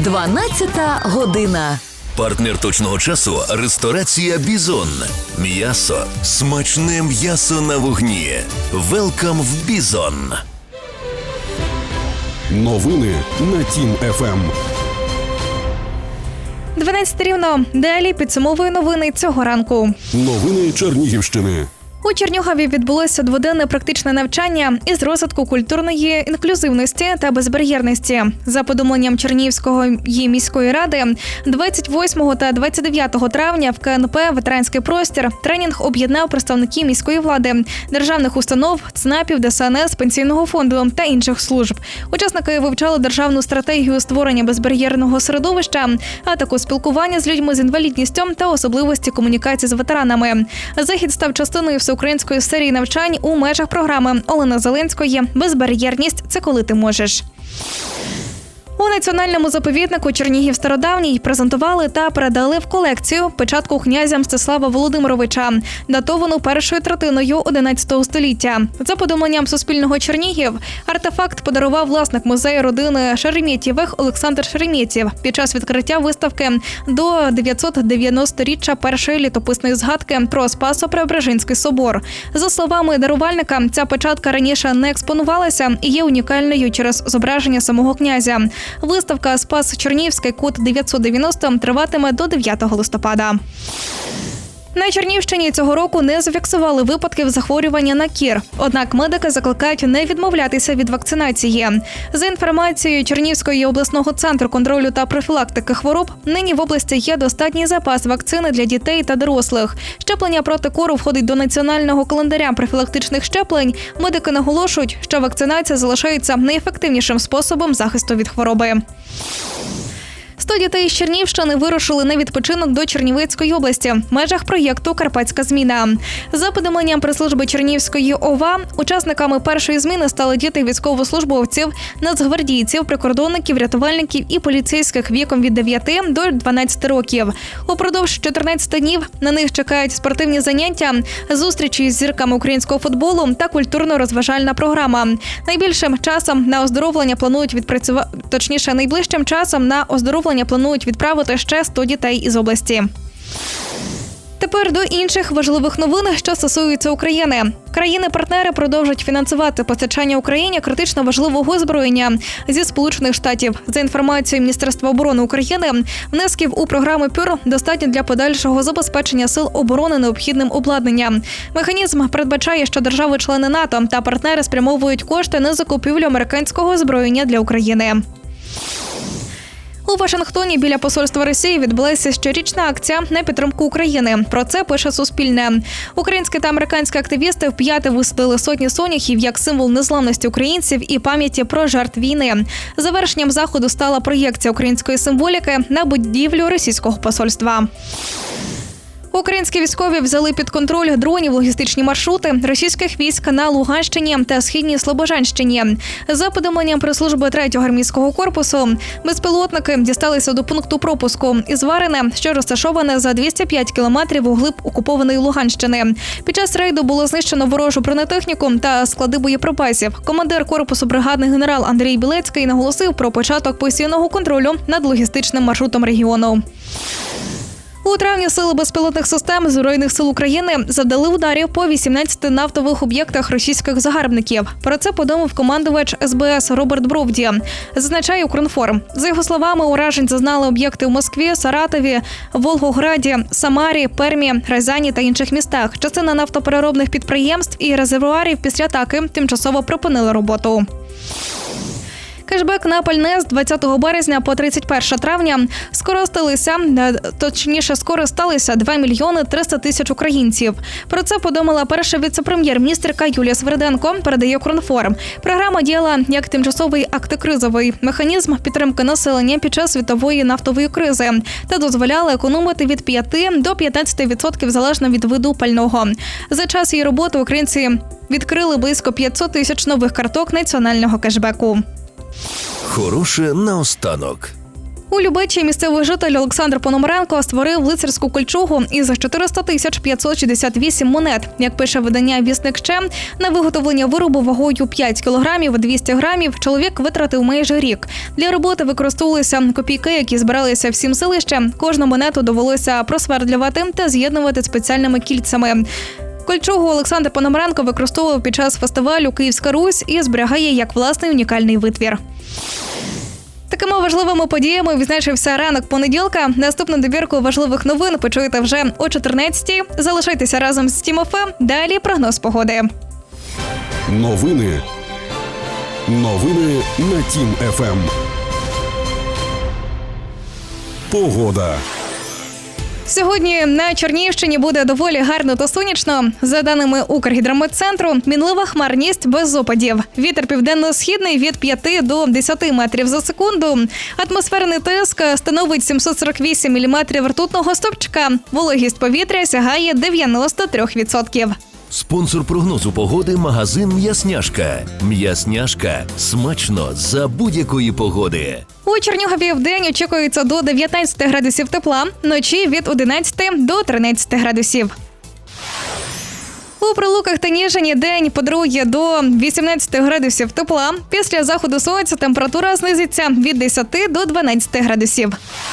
12 година. Партнер точного часу – ресторація «Бізон». М'ясо. Смачне м'ясо на вогні. Велкам в «Бізон». Новини на Тім ФМ. 12 рівно. Далі підсумовує новини цього ранку. Новини Чернігівщини. У Чернігові відбулося дводенне практичне навчання із розвитку культурної інклюзивності та безбар'єрності. За повідомленням Чернігівської міської ради, 28 та 29 травня в КНП «Ветеранський простір» тренінг об'єднав представників міської влади, державних установ, ЦНАПів, ДСНС, Пенсійного фонду та інших служб. Учасники вивчали державну стратегію створення безбар'єрного середовища, а також спілкування з людьми з інвалідністю та особливості комунікації з ветеранами. Захід став частиною всеукраїнської серії навчань у межах програми Олени Зеленської «Безбар'єрність – це коли ти можеш». У національному заповіднику Чернігів Стародавній презентували та передали в колекцію печатку князя Мстислава Володимировича, датовану першою третиною 11 століття. За повідомленням Суспільного Чернігів, артефакт подарував власник музею родини Шереметьєвих Олександр Шереметьєв під час відкриття виставки до 990-річчя першої літописної згадки про Спасо-Преображенський собор. За словами дарувальника, ця печатка раніше не експонувалася і є унікальною через зображення самого князя. Виставка «Спас Чернігівський код 990» триватиме до 9 листопада. На Чернігівщині цього року не зафіксували випадків захворювання на кір. Однак медики закликають не відмовлятися від вакцинації. За інформацією Чернігівського обласного центру контролю та профілактики хвороб, нині в області є достатній запас вакцини для дітей та дорослих. Щеплення проти кору входить до національного календаря профілактичних щеплень. Медики наголошують, що вакцинація залишається найефективнішим способом захисту від хвороби. 100 дітей з Чернігівщини вирушили на відпочинок до Чернівецької області в межах проєкту «Карпатська зміна». За повідомленням прес-служби Чернігівської ОВА, учасниками першої зміни стали діти військовослужбовців, нацгвардійців, прикордонників, рятувальників і поліцейських віком від 9 до 12 років. Упродовж 14 днів на них чекають спортивні заняття, зустрічі з зірками українського футболу та культурно-розважальна програма. Найближчим часом на оздоровлення планують відправити ще 100 дітей із області. Тепер до інших важливих новин, що стосуються України. Країни-партнери продовжать фінансувати постачання Україні критично важливого озброєння зі Сполучених Штатів. За інформацією Міністерства оборони України, внесків у програму ПЮР достатньо для подальшого забезпечення сил оборони необхідним обладнанням. Механізм передбачає, що держави-члени НАТО та партнери спрямовують кошти на закупівлю американського озброєння для України. У Вашингтоні біля посольства Росії відбулася щорічна акція на підтримку України. Про це пише Суспільне. Українські та американські активісти вп'яте висадили сотні соняхів як символ незламності українців і пам'яті про жертв війни. Завершенням заходу стала проєкція української символіки на будівлю російського посольства. Українські військові взяли під контроль дронів логістичні маршрути російських військ на Луганщині та Східній Слобожанщині. За повідомленням прес-служби 3-го армійського корпусу, безпілотники дісталися до пункту пропуску із Варине, що розташоване за 205 кілометрів углиб окупованої Луганщини. Під час рейду було знищено ворожу бронетехніку та склади боєприпасів. Командир корпусу бригадний генерал Андрій Білецький наголосив про початок постійного контролю над логістичним маршрутом регіону. У травні сили безпілотних систем Збройних сил України завдали ударів по 18 нафтових об'єктах російських загарбників. Про це повідомив командувач СБС Роберт Бровді. Зазначає Укрінформ. За його словами, уражень зазнали об'єкти в Москві, Саратові, Волгограді, Самарі, Пермі, Рязані та інших містах. Частина нафтопереробних підприємств і резервуарів після атаки тимчасово припинили роботу. Кешбек на пальне з 20 березня по 31 травня скористалися 2 мільйони 300 тисяч українців. Про це повідомила перша віце-прем'єр-міністерка Юлія Свериденко, передає Укрінформ. Програма діяла як тимчасовий антикризовий механізм підтримки населення під час світової нафтової кризи та дозволяла економити від 5 до 15% залежно від виду пального. За час її роботи українці відкрили близько 500 тисяч нових карток національного кешбеку. Хороше наостанок. У Любечі місцевий житель Олександр Пономаренко створив лицарську кольчугу із 400 568 монет. Як пише видання «Вісник ще», на виготовлення виробу вагою 5 кілограмів 200 грамів чоловік витратив майже рік. Для роботи використовувалися копійки, які збиралися всім селищем. Кожну монету довелося просвердлювати та з'єднувати спеціальними кільцями. Кольчугу Олександр Пономаренко використовував під час фестивалю «Київська Русь» і зберігає як власний унікальний витвір. Такими важливими подіями відзначився ранок понеділка. Наступну добірку важливих новин почуєте вже о 14-й. Залишайтеся разом з Тім ФМ. Далі прогноз погоди. Новини на Тім ФМ. Погода. Сьогодні на Чернігівщині буде доволі гарно та сонячно. За даними Укргідрометцентру, мінлива хмарність без опадів. Вітер південно-східний від 5 до 10 метрів за секунду. Атмосферний тиск становить 748 міліметрів ртутного стовпчика. Вологість повітря сягає 93%. Спонсор прогнозу погоди – магазин «М'ясняшка». «М'ясняшка» – смачно за будь-якої погоди. У Чернігові вдень очікується до 19 градусів тепла, вночі від 11 до 13 градусів. У Прилуках та Ніжині день подрує до 18 градусів тепла. Після заходу сонця температура знизиться від 10 до 12 градусів.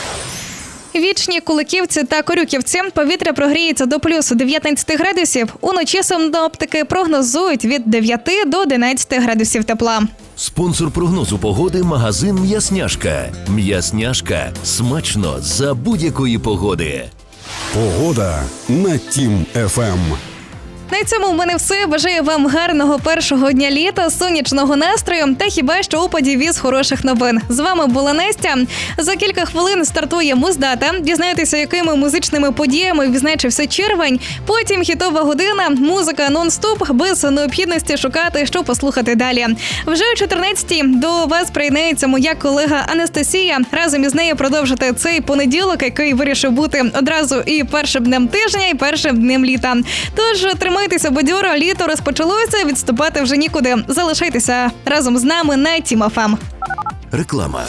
Вічні, Куликівці та Корюківці повітря прогріється до плюс 19 градусів. Уночі синоптики прогнозують від 9 до 11 градусів тепла. Спонсор прогнозу погоди – магазин «М'ясняшка». «М'ясняшка» – смачно за будь-якої погоди. Погода на Тім ФМ. На цьому в мене все. Бажаю вам гарного першого дня літа, сонячного настрою та хіба що опадів із хороших новин. З вами була Настя. За кілька хвилин стартує Муздата. Дізнаєтеся, якими музичними подіями відзначився червень. Потім хітова година, музика нон-стоп, без необхідності шукати, що послухати далі. Вже о 14-й до вас приєднається моя колега Анастасія. Разом із нею продовжити цей понеділок, який вирішив бути одразу і першим днем тижня, і першим днем літа. Тож тримайтеся бадьоро, літо розпочалося, відступати вже нікуди. Залишайтеся разом з нами на Тім ФМ. Реклама.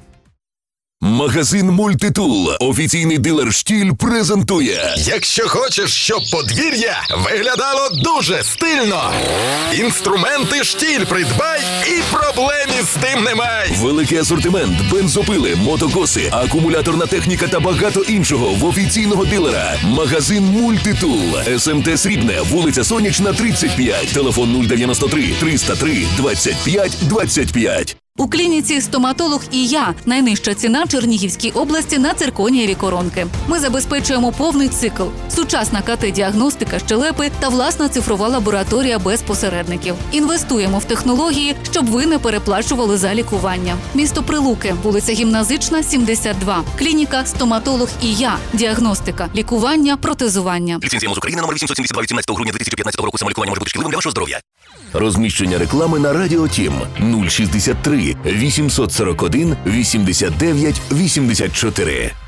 Магазин «Мультитул», офіційний дилер «Штіль» презентує. Якщо хочеш, щоб подвір'я виглядало дуже стильно, інструменти «Штіль» придбай і проблем із тим немає. Великий асортимент, бензопили, мотокоси, акумуляторна техніка та багато іншого в офіційного дилера. Магазин «Мультитул». СМТ Срібне, вулиця Сонячна, 35. Телефон 093 303 25 25. У клініці «Стоматолог і я» найнижча ціна в Чернігівській області на цирконієві коронки. Ми забезпечуємо повний цикл, сучасна КТ-діагностика щелепи та власна цифрова лабораторія без посередників. Інвестуємо в технології, щоб ви не переплачували за лікування. Місто Прилуки, вулиця Гімназична, 72. Клініка «Стоматолог і я». Діагностика, лікування, протезування. Ліцензія МОЗ України номер 872 від 17 грудня 2015 року. Самолікування може бути шкідливим для вашого здоров'я. Розміщення реклами на Радіо Тім 063 841 89 84.